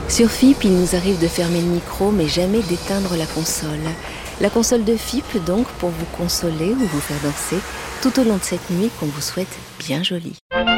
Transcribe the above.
Sur FIP, il nous arrive de fermer le micro, mais jamais d'éteindre la console. La console de FIP, donc, pour vous consoler ou vous faire danser tout au long de cette nuit qu'on vous souhaite bien jolie.